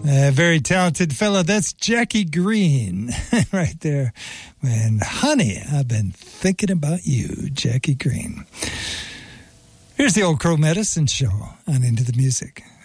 A very talented fellow. That's Jackie Green right there. And honey, I've been thinking about you, Jackie Green. Here's the Old Crow Medicine Show on Into the Music.